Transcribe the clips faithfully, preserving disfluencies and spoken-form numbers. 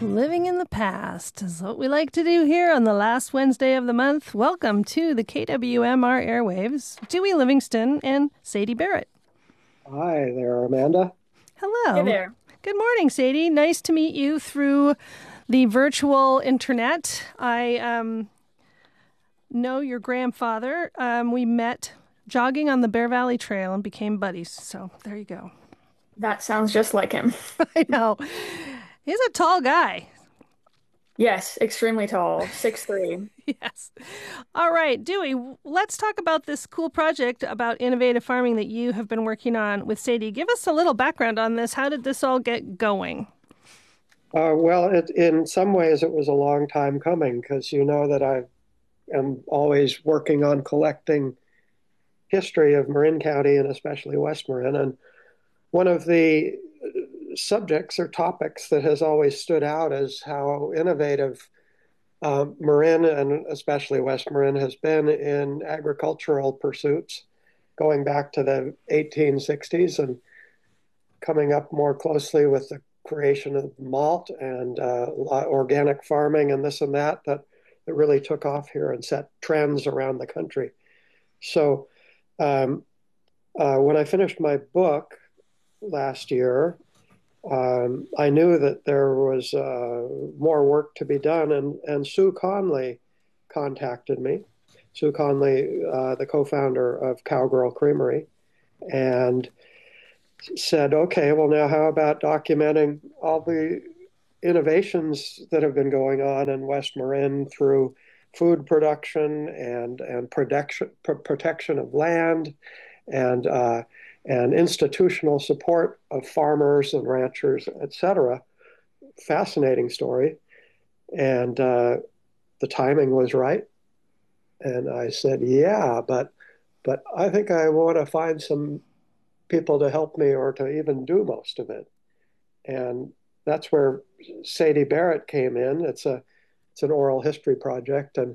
Living in the past is what we like to do here on the last Wednesday of the month. Welcome to the K W M R airwaves, Dewey Livingston and Sadie Barrett. Hi there, Amanda. Hey Hello. there. Good morning, Sadie. Nice to meet you through the virtual internet. I um, know your grandfather. Um, we met jogging on the Bear Valley Trail and became buddies. So there you go. That sounds just like him. I know. He's a tall guy. Yes, extremely tall, six three. Yes. All right, Dewey, let's talk about this cool project about innovative farming that you have been working on with Sadie. Give us a little background on this. How did this all get going? Uh, well, it, in some ways, it was a long time coming because you know that I am always working on collecting history of Marin County and especially West Marin. And one of the subjects or topics that has always stood out is how innovative uh, Marin and especially West Marin has been in agricultural pursuits going back to the eighteen sixties and coming up more closely with the creation of malt and uh, organic farming and this and that that that really took off here and set trends around the country. So um, uh, when I finished my book last year, um, I knew that there was uh, more work to be done, and and Sue Conley contacted me. Sue Conley, uh, the co-founder of Cowgirl Creamery, and said, okay, well, now how about documenting all the innovations that have been going on in West Marin through food production and and protection protection of land and uh, and institutional support of farmers and ranchers, et cetera. Fascinating story, and uh, the timing was right. And I said, yeah, but but I think I want to find some people to help me or to even do most of it. And that's where Sadie Barrett came in. It's a it's an oral history project, and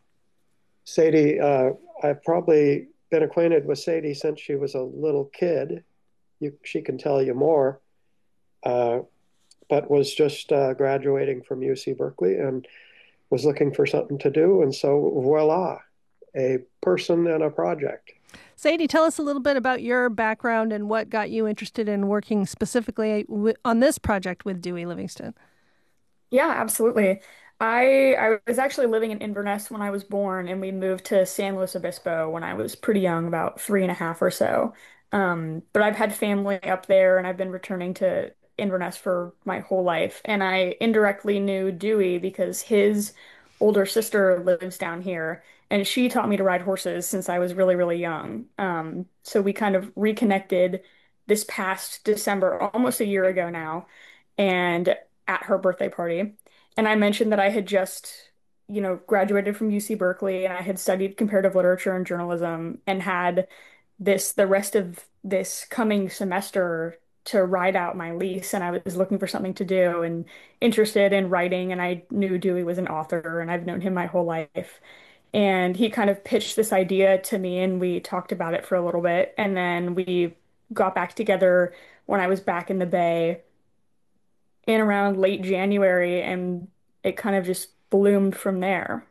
Sadie, uh, I've probably been acquainted with Sadie since she was a little kid. You, she can tell you more, uh, but was just uh, graduating from U C Berkeley and was looking for something to do, and so voila, a person and a project. Sadie, tell us a little bit about your background and what got you interested in working specifically wi- on this project with Dewey Livingston. Yeah, absolutely. I I was actually living in Inverness when I was born, and we moved to San Luis Obispo when I was pretty young, about three and a half or so. Um, but I've had family up there, and I've been returning to Inverness for my whole life. And I indirectly knew Dewey because his older sister lives down here, and she taught me to ride horses since I was really, really young. Um, so we kind of reconnected this past December, almost a year ago now, and at her birthday party. And I mentioned that I had just, you know, graduated from U C Berkeley and I had studied comparative literature and journalism and had this, the rest of this coming semester to write out my lease. And I was looking for something to do and interested in writing. And I knew Dewey was an author and I've known him my whole life. And he kind of pitched this idea to me and we talked about it for a little bit. And then we got back together when I was back in the Bay in around late January, and it kind of just bloomed from there.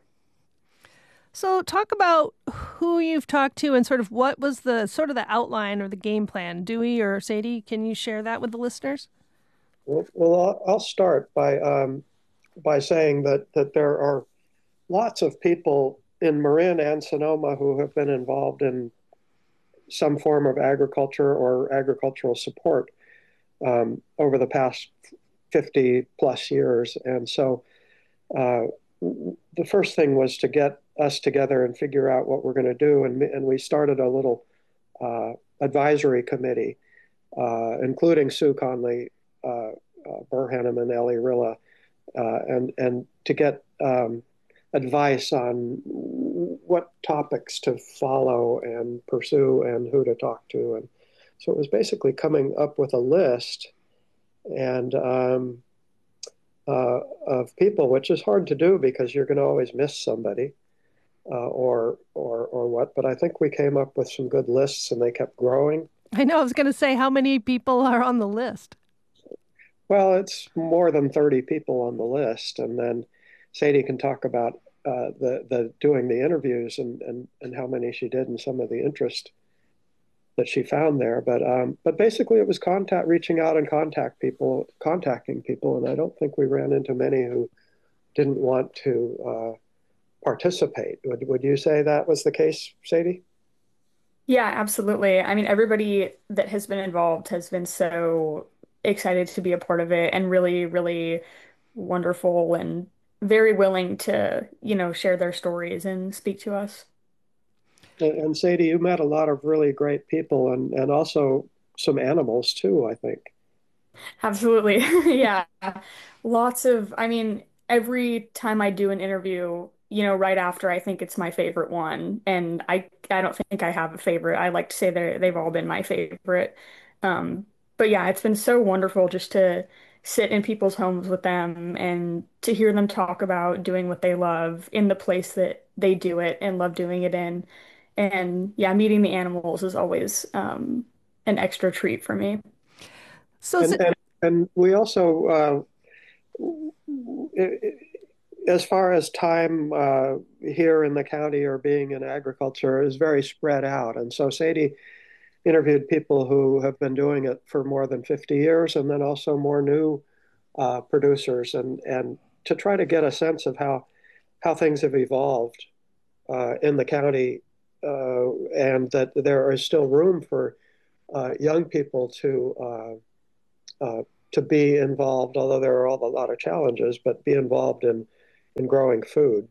So talk about who you've talked to and sort of what was the sort of the outline or the game plan. Dewey or Sadie, can you share that with the listeners? Well, well I'll, I'll start by um, by saying that that there are lots of people in Marin and Sonoma who have been involved in some form of agriculture or agricultural support um, over the past fifty plus years. And so uh, the first thing was to get us together and figure out what we're going to do. And, and we started a little uh, advisory committee, uh, including Sue Conley, uh, uh, Burr Hannum, and Ellie Rilla, uh, and, and to get um, advice on what topics to follow and pursue and who to talk to. And so it was basically coming up with a list and um, uh, of people, which is hard to do because you're going to always miss somebody uh, or or or what. But I think we came up with some good lists, and they kept growing. I know I was going to say how many people are on the list. Well, it's more than thirty people on the list, and then Sadie can talk about uh, the the doing the interviews and, and and how many she did and some of the interest that she found there. But um, but basically, it was contact, reaching out and contact people, contacting people, and I don't think we ran into many who didn't want to uh, participate. Would would you say that was the case, Sadie? Yeah, absolutely. I mean, everybody that has been involved has been so excited to be a part of it and really, really wonderful and very willing to, you know, share their stories and speak to us. And, and Sadie, you met a lot of really great people and and also some animals too, I think. Absolutely. Yeah. Lots of, I mean, every time I do an interview, you know, right after I think it's my favorite one. And I I don't think I have a favorite. I like to say they they've all been my favorite. Um, but yeah, it's been so wonderful just to sit in people's homes with them and to hear them talk about doing what they love in the place that they do it and love doing it in. And yeah, meeting the animals is always um, an extra treat for me. So, And and and we also uh, as far as time uh, here in the county or being in agriculture is very spread out. And so Sadie interviewed people who have been doing it for more than fifty years and then also more new uh, producers and, and to try to get a sense of how, how things have evolved uh, in the county uh, and that there is still room for uh, young people to uh, uh, to be involved, although there are all, a lot of challenges, but be involved in in growing food.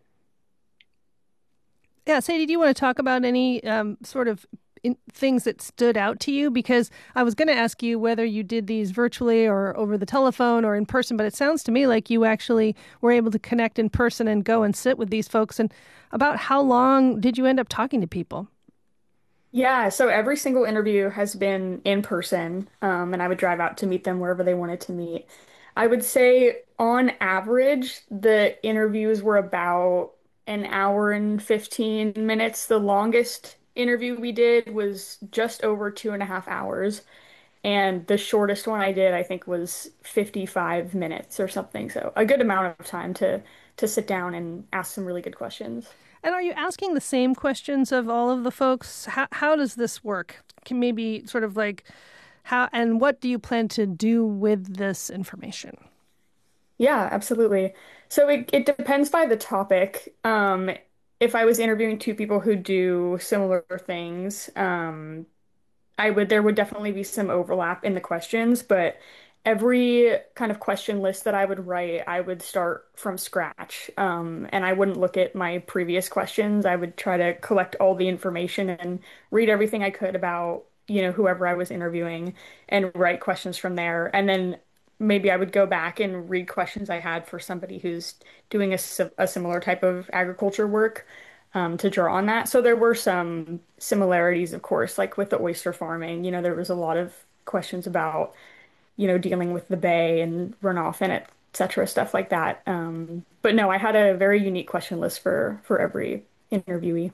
yeah, Sadie, do you want to talk about any um, sort of in, things that stood out to you? Because I was going to ask you whether you did these virtually or over the telephone or in person, but it sounds to me like you actually were able to connect in person and go and sit with these folks. And about how long did you end up talking to people? Yeah, so every single interview has been in person, um, and I would drive out to meet them wherever they wanted to meet. I would say on average, the interviews were about an hour and fifteen minutes. The longest interview we did was just over two and a half hours, and the shortest one I did, I think, was fifty-five minutes or something. So a good amount of time to to sit down and ask some really good questions. And are you asking the same questions of all of the folks? How, how does this work? Can maybe sort of like how and what do you plan to do with this information? Yeah, absolutely. So it, it depends by the topic. Um, if I was interviewing two people who do similar things, um, I would there would definitely be some overlap in the questions, but every kind of question list that I would write, I would start from scratch. Um, and I wouldn't look at my previous questions. I would try to collect all the information and read everything I could about, you know, whoever I was interviewing and write questions from there. And then maybe I would go back and read questions I had for somebody who's doing a, si- a similar type of agriculture work um, to draw on that. So there were some similarities, of course, like with the oyster farming. You know, there was a lot of questions about, you know, dealing with the bay and runoff and et cetera, stuff like that. Um, but no, I had a very unique question list for for every interviewee.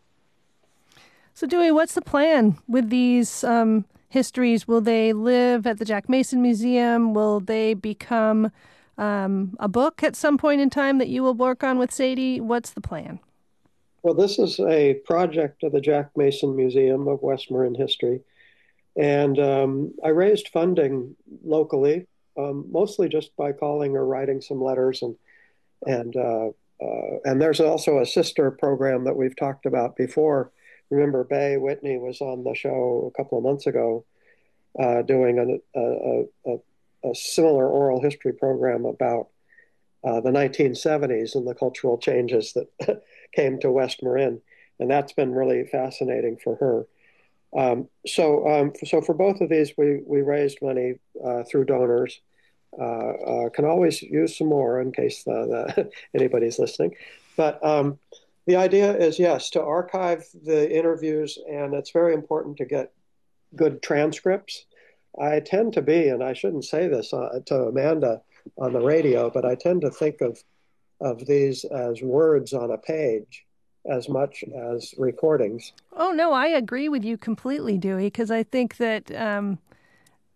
So, Dewey, what's the plan with these um, histories? Will they live at the Jack Mason Museum? Will they become um, a book at some point in time that you will work on with Sadie? What's the plan? Well, this is a project of the Jack Mason Museum of West Marin History. And um, I raised funding locally, um, mostly just by calling or writing some letters. And, and, uh, uh, and there's also a sister program that we've talked about before. Remember, Bay Whitney was on the show a couple of months ago uh, doing a, a, a, a similar oral history program about uh, the nineteen seventies and the cultural changes that came to West Marin. And that's been really fascinating for her. Um, so, um, so for both of these, we we raised money uh, through donors. Uh, uh, can always use some more in case the, the, anybody's listening. But um, the idea is, yes, to archive the interviews, and it's very important to get good transcripts. I tend to be, and I shouldn't say this uh, to Amanda on the radio, but I tend to think of of these as words on a page as much as recordings. Oh, no, I agree with you completely, Dewey, because I think that um,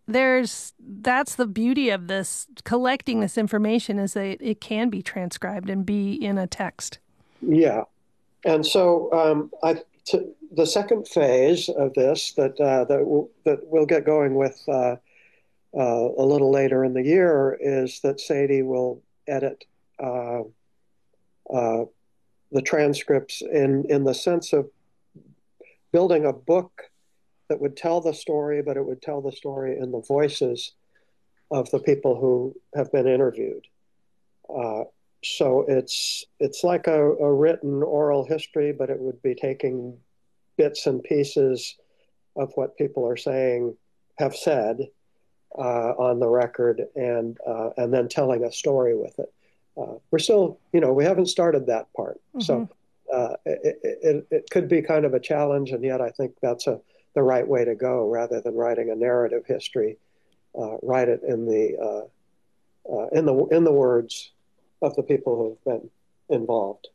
there's that's the beauty of this collecting this information is that it can be transcribed and be in a text. Yeah. And so um, I, t the second phase of this that uh, that, w that we'll get going with uh, uh, a little later in the year is that Sadie will edit uh, uh, the transcripts in, in the sense of building a book that would tell the story, but it would tell the story in the voices of the people who have been interviewed. Uh, so it's it's like a, a written oral history, but it would be taking bits and pieces of what people are saying, have said uh, on the record, and uh, and then telling a story with it. Uh, we're still, you know, we haven't started that part, mm-hmm. so uh, it, it it could be kind of a challenge, and yet I think that's a the right way to go, rather than writing a narrative history. Uh, write it in the uh, uh, in the in the words of the people who've been involved.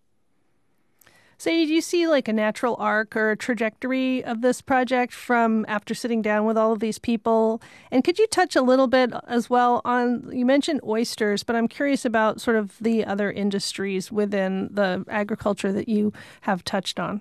So did you see like a natural arc or a trajectory of this project from after sitting down with all of these people? And could you touch a little bit as well on, you mentioned oysters, but I'm curious about sort of the other industries within the agriculture that you have touched on.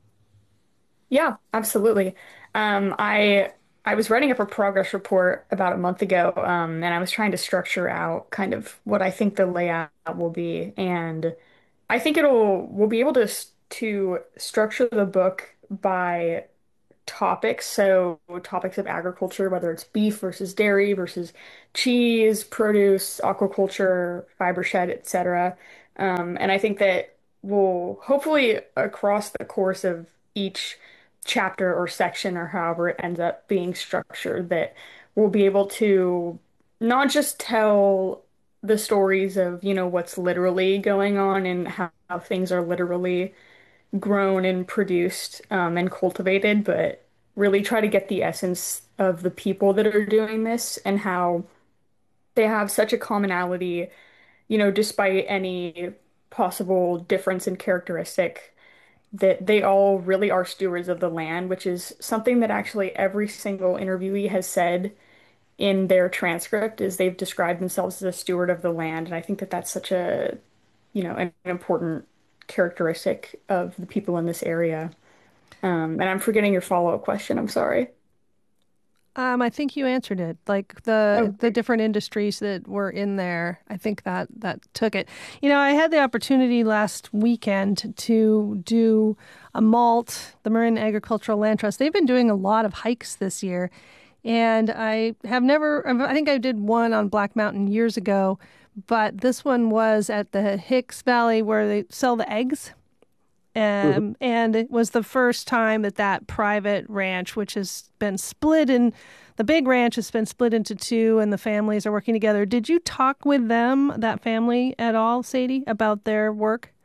Yeah, absolutely. Um, I I was writing up a progress report about a month ago, um, and I was trying to structure out kind of what I think the layout will be. And I think it'll we'll be able to to structure the book by topics. So topics of agriculture, whether it's beef versus dairy versus cheese, produce, aquaculture, fiber shed, et cetera. Um, and I think that we'll hopefully across the course of each chapter or section or however it ends up being structured, that we'll be able to not just tell the stories of, you know, what's literally going on and how, how things are literally grown and produced um, and cultivated, but really try to get the essence of the people that are doing this and how they have such a commonality, you know, despite any possible difference in characteristic, that they all really are stewards of the land, which is something that actually every single interviewee has said in their transcript is they've described themselves as a steward of the land. And I think that that's such a, you know, an, an important characteristic of the people in this area. Um, and I'm forgetting your follow-up question. I'm sorry. Um, I think you answered it. Like Oh, the the different industries that were in there, I think that that took it. You know, I had the opportunity last weekend to do a malt, the Marin Agricultural Land Trust. They've been doing a lot of hikes this year, and I have never. I think I did one on Black Mountain years ago, but this one was at the Hicks Valley where they sell the eggs. Um, mm-hmm. And it was the first time that that private ranch, which has been split in, the big ranch has been split into two and the families are working together. Did you talk with them, that family at all, Sadie, about their work?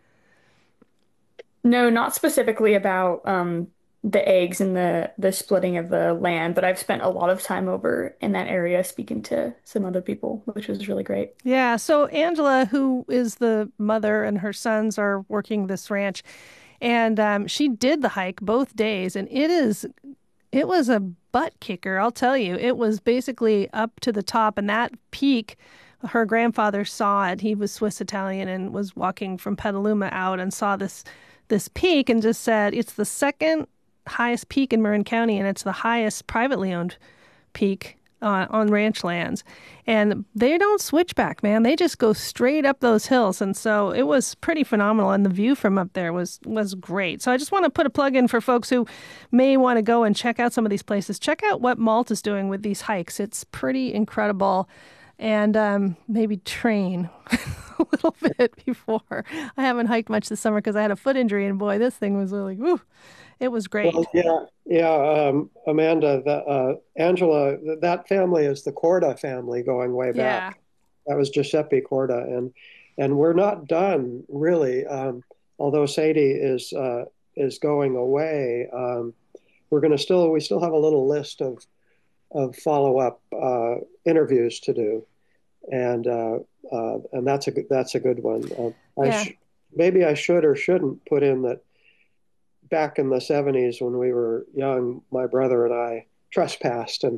No, not specifically about um, the eggs and the the splitting of the land, but I've spent a lot of time over in that area speaking to some other people, which was really great. Yeah. So Angela, who is the mother, and her sons are working this ranch, and um, she did the hike both days, and it is, it was a butt kicker, I'll tell you. It was basically up to the top, and that peak, her grandfather saw it. He was Swiss Italian and was walking from Petaluma out and saw this this peak and just said, it's the second highest peak in Marin County, and it's the highest privately owned peak uh, on ranch lands. And they don't switch back, man. They just go straight up those hills. And so it was pretty phenomenal. And the view from up there was was great. So I just want to put a plug in for folks who may want to go and check out some of these places. Check out what Malt is doing with these hikes. It's pretty incredible. And um, maybe train a little bit before. I haven't hiked much this summer because I had a foot injury. And boy, this thing was really, whew, it was great. Well, yeah, yeah, um, Amanda, the, uh, Angela, that family is the Corda family going way back. Yeah. That was Giuseppe Corda, and and we're not done really. Um, although Sadie is uh, is going away, um, we're going to still we still have a little list of of follow up uh, interviews to do, and uh, uh, and that's a that's a good one. Uh, I yeah. sh- maybe I should or shouldn't put in that. Back in the seventies when we were young, my brother and I trespassed and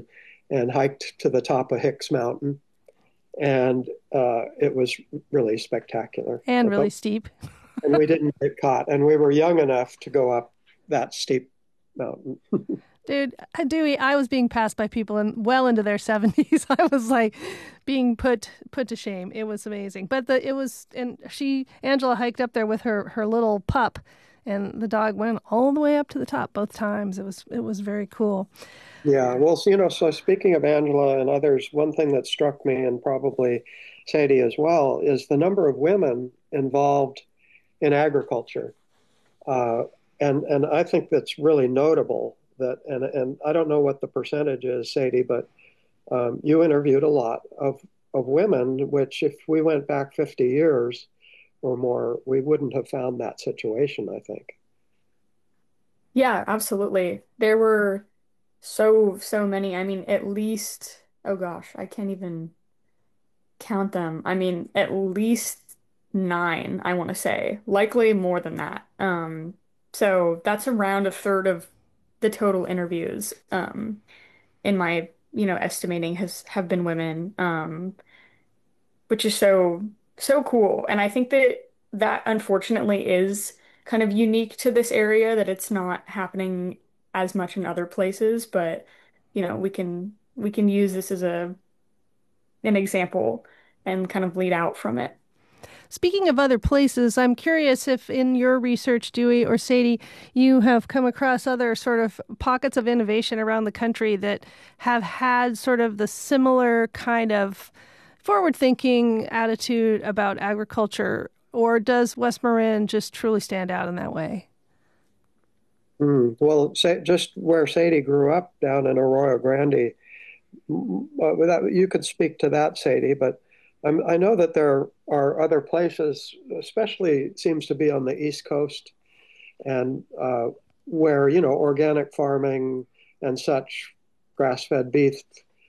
and hiked to the top of Hicks Mountain. And uh, it was really spectacular. And really But steep. and we didn't get caught, and we were young enough to go up that steep mountain. Dude, uh, Dewey, I was being passed by people in well into their seventies. I was like being put put to shame. It was amazing. But the it was and she Angela hiked up there with her her little pup, and the dog went all the way up to the top both times. It was it was very cool. Yeah, well, so, you know, so speaking of Angela and others, one thing that struck me, and probably Sadie as well, is the number of women involved in agriculture. Uh, and and I think that's really notable that, and and I don't know what the percentage is, Sadie, but um, you interviewed a lot of of women, which if we went back fifty years or more, we wouldn't have found that situation, I think. Yeah, absolutely. There were so, so many. I mean, at least, oh gosh, I can't even count them. I mean, at least nine, I want to say. Likely more than that. Um, so that's around a third of the total interviews, um, in my, you know, estimating has have been women. Um, which is so so cool. And I think that that unfortunately is kind of unique to this area, that it's not happening as much in other places, but you know, we can we can use this as a an example and kind of lead out from it. Speaking of other places, I'm curious if in your research, Dewey or Sadie, you have come across other sort of pockets of innovation around the country that have had sort of the similar kind of forward-thinking attitude about agriculture, or does West Marin just truly stand out in that way? Mm. Well, say, just where Sadie grew up down in Arroyo Grande, mm, uh, without, you could speak to that, Sadie, but I'm, I know that there are other places, especially it seems to be on the East Coast, and uh, where, you know, organic farming and such, grass-fed beef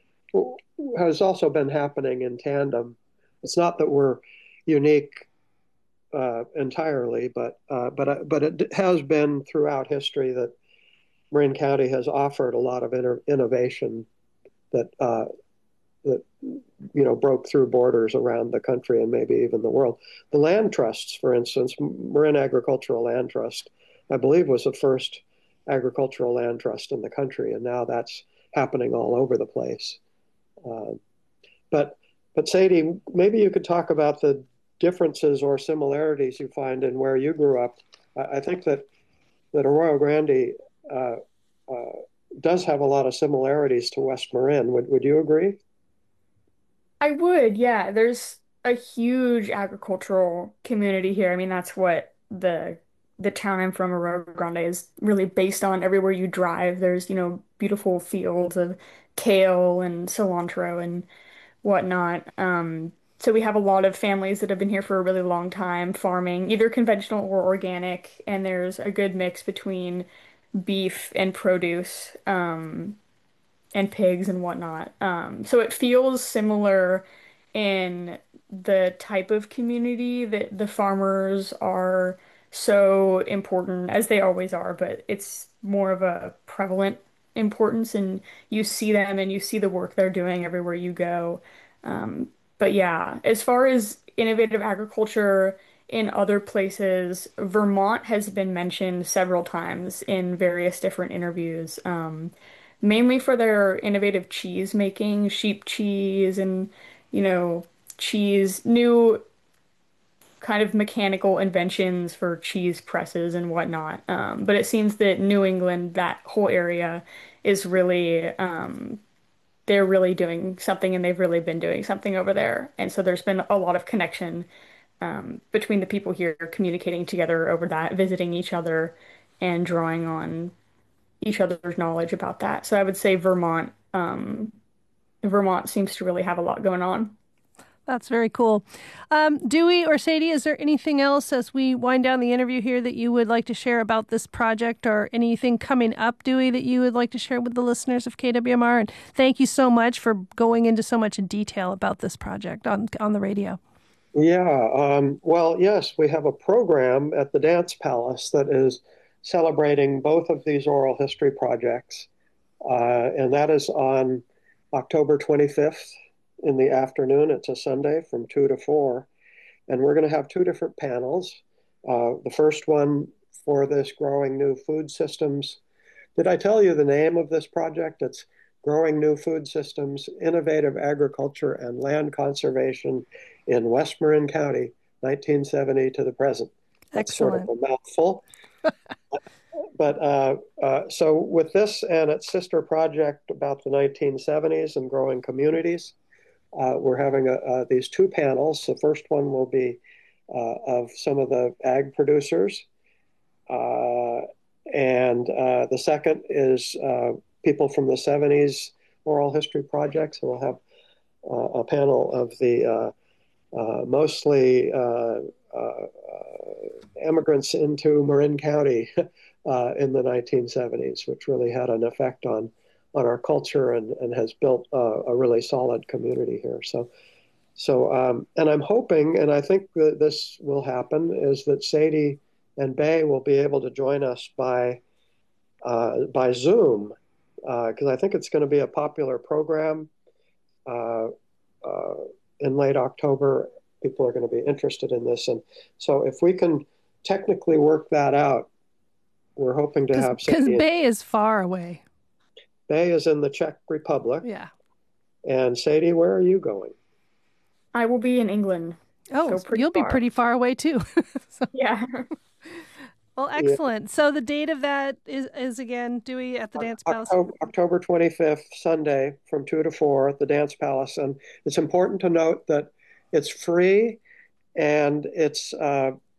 has also been happening in tandem. It's not that we're unique uh, entirely, but uh, but uh, but it has been throughout history that Marin County has offered a lot of inter- innovation that uh, that you know broke through borders around the country and maybe even the world. The land trusts, for instance, Marin Agricultural Land Trust, I believe, was the first agricultural land trust in the country, and now that's happening all over the place. Uh, but but Sadie, maybe you could talk about the differences or similarities you find in where you grew up. I, I think that that Arroyo Grande uh, uh, does have a lot of similarities to West Marin. Would would you agree? I would, yeah. There's a huge agricultural community here. I mean, that's what the the town I'm from, Arroyo Grande, is really based on. Everywhere you drive, there's, you know, beautiful fields of kale and cilantro and whatnot. Um, so we have a lot of families that have been here for a really long time farming, either conventional or organic, and there's a good mix between beef and produce. Um, and pigs and whatnot. Um, so it feels similar in the type of community that the farmers are so important, as they always are, but it's more of a prevalent importance, and you see them and you see the work they're doing everywhere you go. Um, but yeah, as far as innovative agriculture in other places, Vermont has been mentioned several times in various different interviews. Um, mainly for their innovative cheese making, sheep cheese and, you know, cheese, new kind of mechanical inventions for cheese presses and whatnot. Um, but it seems that New England, that whole area, is really, um, they're really doing something, and they've really been doing something over there. And so there's been a lot of connection, um, between the people here communicating together over that, visiting each other and drawing on each other's knowledge about that. So I would say Vermont, um, Vermont seems to really have a lot going on. That's very cool. Um, Dewey or Sadie, is there anything else as we wind down the interview here that you would like to share about this project, or anything coming up, Dewey, that you would like to share with the listeners of K W M R? And thank you so much for going into so much detail about this project on, on the radio. Yeah. Um, well, yes, we have a program at the Dance Palace that is celebrating both of these oral history projects, uh, and that is on October twenty-fifth in the afternoon. It's a Sunday from two to four. And we're going to have two different panels. Uh, the first one for this Growing New Food Systems. Did I tell you the name of this project? It's Growing New Food Systems, Innovative Agriculture and Land Conservation in West Marin County, nineteen seventy to the present. That's Excellent. sort of a mouthful. But uh, uh, so with this and its sister project about the nineteen seventies and growing communities, uh, we're having a, uh, these two panels. The first one will be uh, of some of the ag producers. Uh, and uh, the second is uh, people from the seventies oral history project. So we'll have uh, a panel of the uh, uh, mostly uh, uh, immigrants into Marin County uh, in the nineteen seventies, which really had an effect on on our culture and, and has built uh, a really solid community here. So, so um, and I'm hoping, and I think that this will happen, is that Sadie and Bay will be able to join us by uh, by Zoom, because uh, I think it's going to be a popular program uh, uh, in late October. People are going to be interested in this, and so if we can technically work that out, we're hoping to have because Bay is far away. Bay is in the Czech Republic. Yeah. And Sadie, where are you going? I will be in England. Oh, so you'll far. be pretty far away too. So. Yeah. Well, excellent. Yeah. So the date of that is, is again, Dewey, at the Dance Palace? October, October twenty-fifth, Sunday, from two to four at the Dance Palace. And it's important to note that it's free and it's uh,